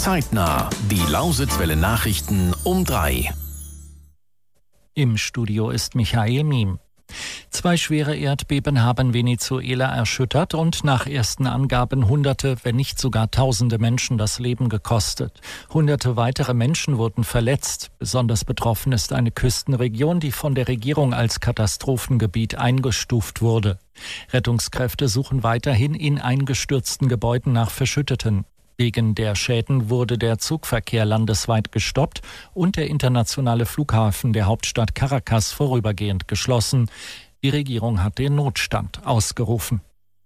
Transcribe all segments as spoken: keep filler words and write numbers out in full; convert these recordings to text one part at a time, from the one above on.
Zeitnah, die Lausitzwelle Nachrichten um drei. Im Studio ist Michael Miem. Zwei schwere Erdbeben haben Venezuela erschüttert und nach ersten Angaben Hunderte, wenn nicht sogar Tausende Menschen das Leben gekostet. Hunderte weitere Menschen wurden verletzt. Besonders betroffen ist eine Küstenregion, die von der Regierung als Katastrophengebiet eingestuft wurde. Rettungskräfte suchen weiterhin in eingestürzten Gebäuden nach Verschütteten. Wegen der Schäden wurde der Zugverkehr landesweit gestoppt und der internationale Flughafen der Hauptstadt Caracas vorübergehend geschlossen. Die Regierung hat den Notstand ausgerufen.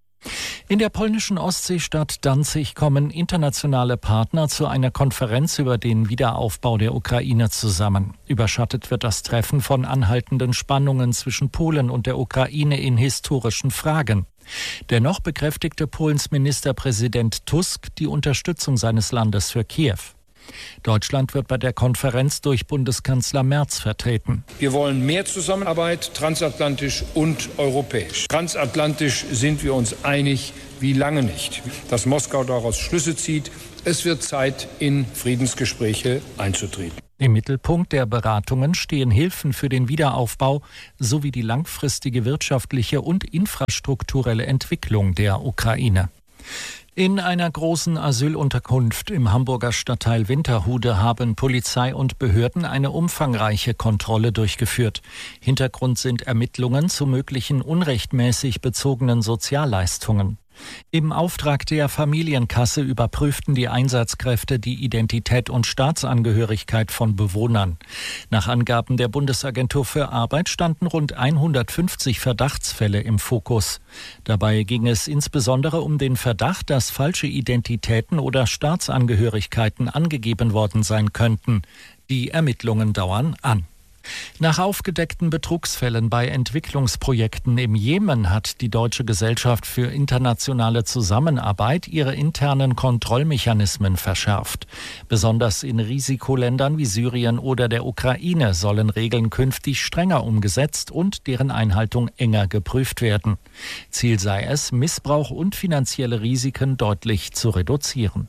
In der polnischen Ostseestadt Danzig kommen internationale Partner zu einer Konferenz über den Wiederaufbau der Ukraine zusammen. Überschattet wird das Treffen von anhaltenden Spannungen zwischen Polen und der Ukraine in historischen Fragen. Dennoch bekräftigte Polens Ministerpräsident Tusk die Unterstützung seines Landes für Kiew. Deutschland wird bei der Konferenz durch Bundeskanzler Merz vertreten. Wir wollen mehr Zusammenarbeit, transatlantisch und europäisch. Transatlantisch sind wir uns einig wie lange nicht, dass Moskau daraus Schlüsse zieht. Es wird Zeit, in Friedensgespräche einzutreten. Im Mittelpunkt der Beratungen stehen Hilfen für den Wiederaufbau sowie die langfristige wirtschaftliche und infrastrukturelle Entwicklung der Ukraine. In einer großen Asylunterkunft im Hamburger Stadtteil Winterhude haben Polizei und Behörden eine umfangreiche Kontrolle durchgeführt. Hintergrund sind Ermittlungen zu möglichen unrechtmäßig bezogenen Sozialleistungen. Im Auftrag der Familienkasse überprüften die Einsatzkräfte die Identität und Staatsangehörigkeit von Bewohnern. Nach Angaben der Bundesagentur für Arbeit standen rund hundertfünfzig Verdachtsfälle im Fokus. Dabei ging es insbesondere um den Verdacht, dass falsche Identitäten oder Staatsangehörigkeiten angegeben worden sein könnten. Die Ermittlungen dauern an. Nach aufgedeckten Betrugsfällen bei Entwicklungsprojekten im Jemen hat die Deutsche Gesellschaft für internationale Zusammenarbeit ihre internen Kontrollmechanismen verschärft. Besonders in Risikoländern wie Syrien oder der Ukraine sollen Regeln künftig strenger umgesetzt und deren Einhaltung enger geprüft werden. Ziel sei es, Missbrauch und finanzielle Risiken deutlich zu reduzieren.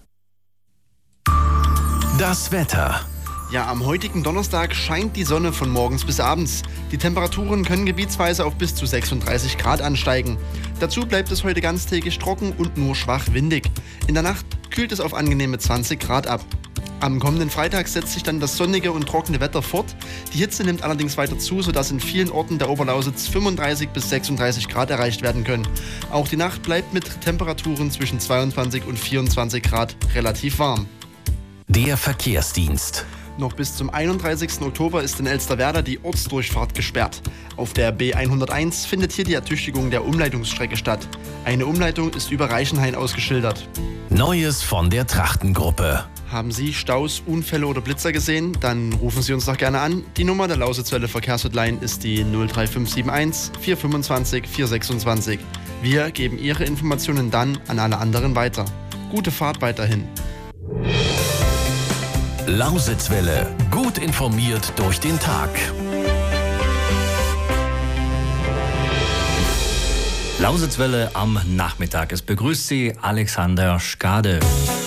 Das Wetter. Ja, am heutigen Donnerstag scheint die Sonne von morgens bis abends. Die Temperaturen können gebietsweise auf bis zu sechsunddreißig Grad ansteigen. Dazu bleibt es heute ganztägig trocken und nur schwach windig. In der Nacht kühlt es auf angenehme zwanzig Grad ab. Am kommenden Freitag setzt sich dann das sonnige und trockene Wetter fort. Die Hitze nimmt allerdings weiter zu, sodass in vielen Orten der Oberlausitz fünfunddreißig bis sechsunddreißig Grad erreicht werden können. Auch die Nacht bleibt mit Temperaturen zwischen zweiundzwanzig und vierundzwanzig Grad relativ warm. Der Verkehrsdienst. Noch bis zum einunddreißigsten Oktober ist in Elsterwerda die Ortsdurchfahrt gesperrt. Auf der B hunderteins findet hier die Ertüchtigung der Umleitungsstrecke statt. Eine Umleitung ist über Reichenhain ausgeschildert. Neues von der Trachtengruppe. Haben Sie Staus, Unfälle oder Blitzer gesehen? Dann rufen Sie uns doch gerne an. Die Nummer der Lausitzwelle Verkehrshotline ist die null drei fünf sieben eins vier fünfundzwanzig vier sechsundzwanzig. Wir geben Ihre Informationen dann an alle anderen weiter. Gute Fahrt weiterhin. Lausitzwelle. Gut informiert durch den Tag. Lausitzwelle am Nachmittag. Es begrüßt Sie Alexander Schkade.